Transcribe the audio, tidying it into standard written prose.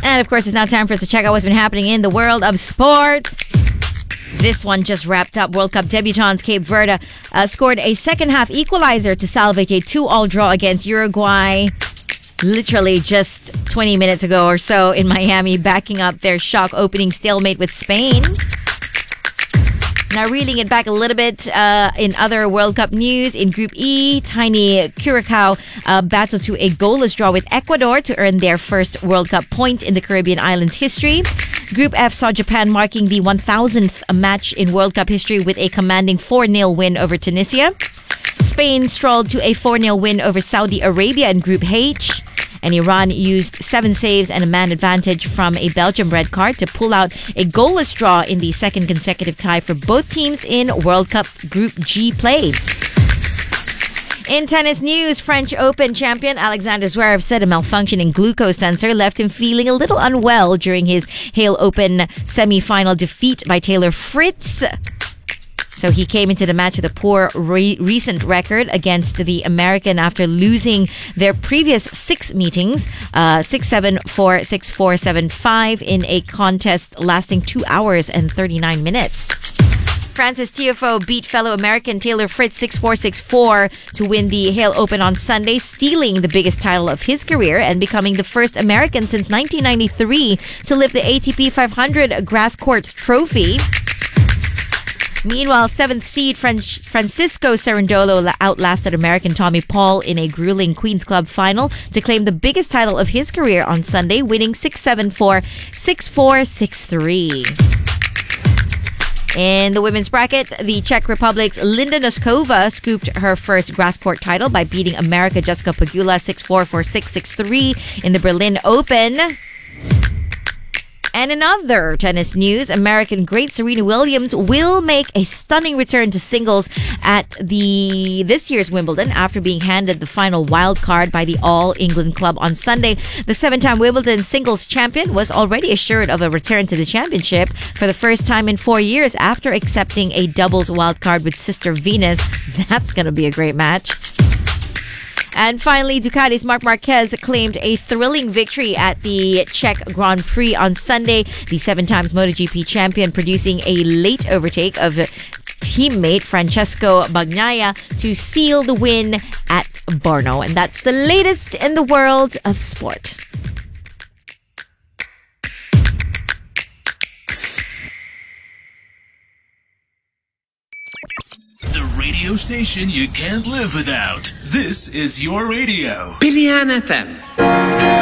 And of course, it's now time for us to check out what's been happening in the world of sport. This one just wrapped up. World Cup debutants Cape Verde scored a second-half equalizer to salvage a 2-2 draw against Uruguay. Literally just 20 minutes ago or so in Miami, backing up their shock opening stalemate with Spain. Now, reeling it back a little bit in other World Cup news, in Group E, tiny Curacao battled to a goalless draw with Ecuador to earn their first World Cup point in the Caribbean islands history. Group F saw Japan marking the 1,000th match in World Cup history with a commanding 4-0 win over Tunisia. Spain strolled to a 4-0 win over Saudi Arabia in Group H. And Iran used 7 saves and a man advantage from a Belgium red card to pull out a goalless draw in the second consecutive tie for both teams in World Cup Group G play. In tennis news, French Open champion Alexander Zverev said a malfunctioning glucose sensor left him feeling a little unwell during his Hale Open semi-final defeat by Taylor Fritz. So he came into the match with a poor recent record against the American after losing their previous 6 meetings, 6-7, 4, 6-4, 7-5 in a contest lasting 2 hours and 39 minutes. Frances Tiafoe beat fellow American Taylor Fritz 6-4, 6-4 to win the Hale Open on Sunday, stealing the biggest title of his career and becoming the first American since 1993 to lift the ATP 500 grass court trophy. Meanwhile, 7th seed Francisco Cerundolo outlasted American Tommy Paul in a grueling Queen's Club final to claim the biggest title of his career on Sunday, winning 6-7, 4, 6-4, 6-3. In the women's bracket, the Czech Republic's Linda Noskova scooped her first grass court title by beating America Jessica Pegula 6-4, 4-6, 6-3 in the Berlin Open. And in other tennis news, American great Serena Williams will make a stunning return to singles at this year's Wimbledon after being handed the final wild card by the All England club on Sunday. The 7-time Wimbledon singles champion was already assured of a return to the championship for the first time in 4 years after accepting a doubles wild card with sister Venus. That's going to be a great match. And finally, Ducati's Marc Marquez claimed a thrilling victory at the Czech Grand Prix on Sunday. The 7-times MotoGP champion producing a late overtake of teammate Francesco Bagnaia to seal the win at Brno. And that's the latest in the world of sport. The radio station you can't live without. This is your radio. Pilihan FM.